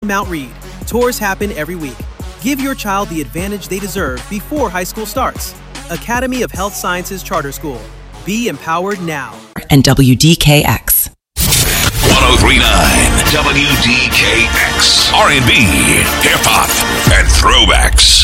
Mount Reed. Tours happen every week. Give your child the advantage they deserve before high school starts. Academy of Health Sciences Charter School. Be empowered now. And WDKX. 1039 WDKX. R&B, hip hop, and throwbacks.